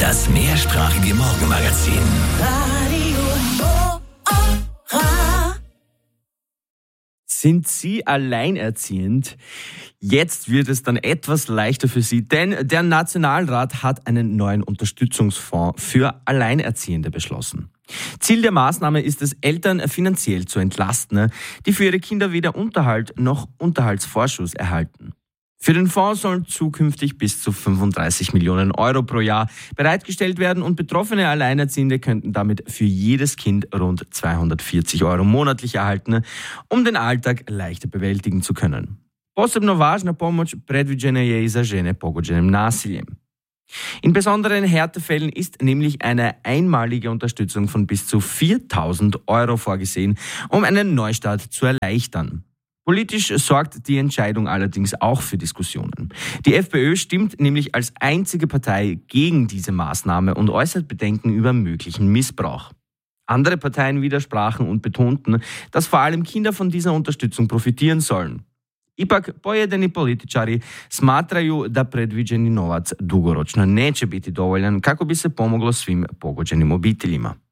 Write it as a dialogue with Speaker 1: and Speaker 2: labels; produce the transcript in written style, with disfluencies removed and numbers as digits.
Speaker 1: Das mehrsprachige Morgenmagazin.
Speaker 2: Sind Sie alleinerziehend? Jetzt wird es dann etwas leichter für Sie, denn der Nationalrat hat einen neuen Unterstützungsfonds für Alleinerziehende beschlossen. Ziel der Maßnahme ist es, Eltern finanziell zu entlasten, die für ihre Kinder weder Unterhalt noch Unterhaltsvorschuss erhalten. Für den Fonds sollen zukünftig bis zu 35 Millionen Euro pro Jahr bereitgestellt werden und betroffene Alleinerziehende könnten damit für jedes Kind rund 240 Euro monatlich erhalten, um den Alltag leichter bewältigen zu können. Posebno važna pomoć predviđena je i za žene pogođene nasiljem. In besonderen Härtefällen ist nämlich eine einmalige Unterstützung von bis zu 4.000 Euro vorgesehen, um einen Neustart zu erleichtern. Politisch sorgt die Entscheidung allerdings auch für Diskussionen. Die FPÖ stimmt nämlich als einzige Partei gegen diese Maßnahme und äußert Bedenken über möglichen Missbrauch. Andere Parteien widersprachen und betonten, dass vor allem Kinder von dieser Unterstützung profitieren sollen. Ipak, pojedini političari smatraju da predviđeni novac dugoročno neće biti dovoljan kako bi se pomoglo svim pogođenim obiteljima.